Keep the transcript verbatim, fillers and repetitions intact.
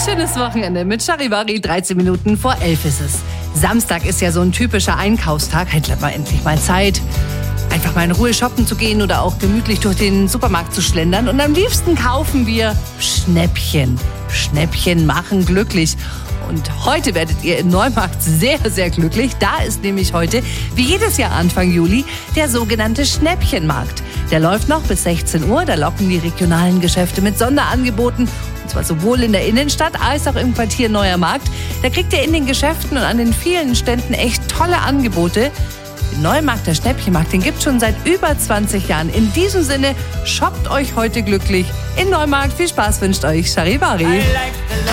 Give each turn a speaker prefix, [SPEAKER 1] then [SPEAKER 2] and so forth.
[SPEAKER 1] Schönes Wochenende mit Charivari. dreizehn Minuten vor elf ist es. Samstag ist ja so ein typischer Einkaufstag. Hätte mal endlich mal Zeit, einfach mal in Ruhe shoppen zu gehen oder auch gemütlich durch den Supermarkt zu schlendern. Und am liebsten kaufen wir Schnäppchen. Schnäppchen machen glücklich. Und heute werdet ihr in Neumarkt sehr, sehr glücklich. Da ist nämlich heute, wie jedes Jahr Anfang Juli, der sogenannte Schnäppchenmarkt. Der läuft noch bis sechzehn Uhr. Da locken die regionalen Geschäfte mit Sonderangeboten. Und zwar sowohl in der Innenstadt als auch im Quartier Neuer Markt. Da kriegt ihr in den Geschäften und an den vielen Ständen echt tolle Angebote. Den Neumarkt, der Schnäppchenmarkt, den gibt es schon seit über zwanzig Jahren. In diesem Sinne, shoppt euch heute glücklich in Neumarkt. Viel Spaß wünscht euch Charivari.